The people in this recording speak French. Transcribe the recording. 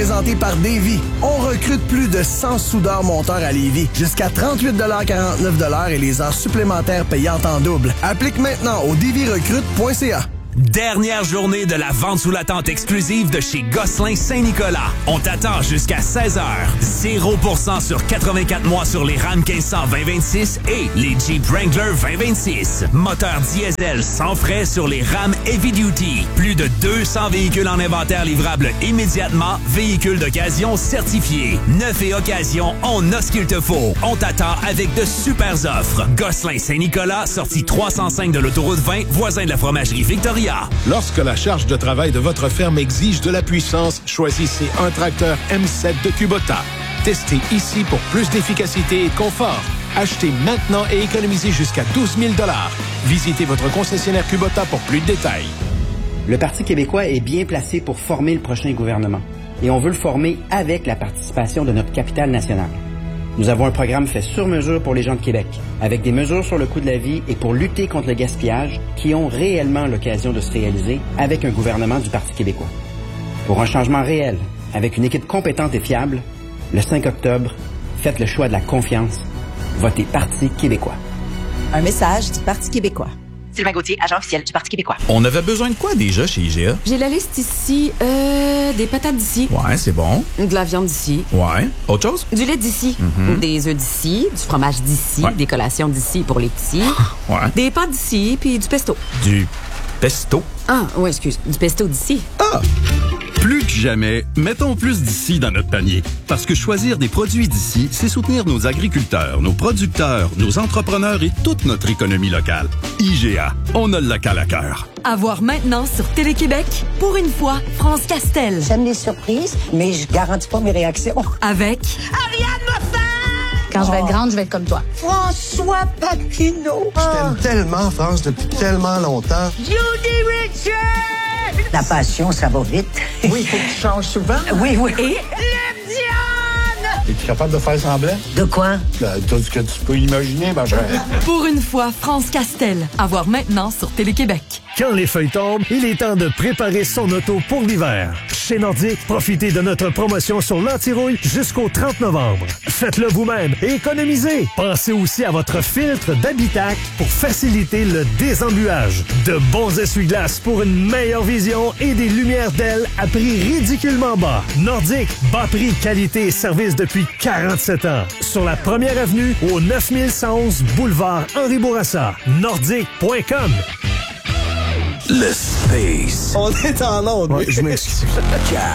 Présenté par Davy. On recrute plus de 100 soudeurs-monteurs à Lévis. Jusqu'à 38,49 $ et les heures supplémentaires payantes en double. Applique maintenant au davyrecrute.ca. Dernière journée de la vente sous la tente exclusive de chez Gosselin Saint-Nicolas. On t'attend jusqu'à 16h. 0% sur 84 mois sur les Ram 1500 2026 et les Jeep Wrangler 2026. Moteur diesel sans frais sur les Ram Heavy Duty. Plus de 200 véhicules en inventaire livrables immédiatement. Véhicules d'occasion certifiés. Neuf et occasion, on a ce qu'il te faut. On t'attend avec de super offres. Gosselin Saint-Nicolas, sortie 305 de l'autoroute 20, voisin de la fromagerie Victoria. Lorsque la charge de travail de votre ferme exige de la puissance, choisissez un tracteur M7 de Kubota. Testez ici pour plus d'efficacité et de confort. Achetez maintenant et économisez jusqu'à 12 000 $. Visitez votre concessionnaire Kubota pour plus de détails. Le Parti québécois est bien placé pour former le prochain gouvernement. Et on veut le former avec la participation de notre capitale nationale. Nous avons un programme fait sur mesure pour les gens de Québec, avec des mesures sur le coût de la vie et pour lutter contre le gaspillage qui ont réellement l'occasion de se réaliser avec un gouvernement du Parti québécois. Pour un changement réel, avec une équipe compétente et fiable, le 5 octobre, faites le choix de la confiance. Votez Parti québécois. Un message du Parti québécois. Sylvain Gauthier, agent officiel du Parti québécois. On avait besoin de quoi déjà chez IGA? J'ai la liste ici. Des patates d'ici. Ouais, c'est bon. De la viande d'ici. Ouais. Autre chose? Du lait d'ici. Des œufs d'ici. Du fromage d'ici. Ouais. Des collations d'ici pour les petits. Ouais. Des pâtes d'ici, puis du pesto. Du pesto? Ah, ouais, excuse. Du pesto d'ici. Ah! Plus que jamais, mettons plus d'ici dans notre panier. Parce que choisir des produits d'ici, c'est soutenir nos agriculteurs, nos producteurs, nos entrepreneurs et toute notre économie locale. IGA, on a le local à cœur. À voir maintenant sur Télé-Québec, pour une fois, France Castel. J'aime les surprises, mais je garantis pas mes réactions. Avec Ariane Moffat! Quand je vais être grande, je vais être comme toi. François Paquino! Je t'aime tellement, France, depuis tellement longtemps. Judy Richard! La passion, ça va vite. Oui, il faut que tu changes souvent. Oui. Et Diane! Es-tu capable de faire semblant? De quoi? Tout ce que tu peux imaginer, ma chère. pour une fois, France Castel. À voir maintenant sur Télé-Québec. Quand les feuilles tombent, il est temps de préparer son auto pour l'hiver. Chez Nordic, profitez de notre promotion sur l'anti-rouille jusqu'au 30 novembre. Faites-le vous-même et économisez. Pensez aussi à votre filtre d'habitacle pour faciliter le désembuage. De bons essuie-glaces pour une meilleure vision et des lumières d'aile à prix ridiculement bas. Nordic, bas prix, qualité et service depuis 47 ans. Sur la première avenue au 9111 boulevard Henri Bourassa. Nordic.com. Le Space. On est en onde. Ouais, je m'excuse.